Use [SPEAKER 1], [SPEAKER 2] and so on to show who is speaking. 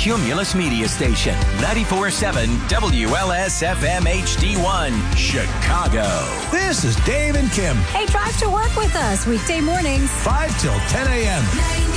[SPEAKER 1] Cumulus Media Station, 94.7 WLS-FM HD1, Chicago.
[SPEAKER 2] This is Dave and Kim.
[SPEAKER 3] Hey, drive to work with us weekday mornings.
[SPEAKER 2] 5 till 10 a.m.